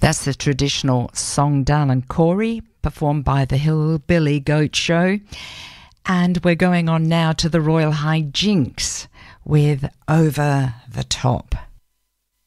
That's the traditional song Darlin' Corey, performed by the Hillbilly Goat Show. And we're going on now to the Royal High Jinks with Over the Top.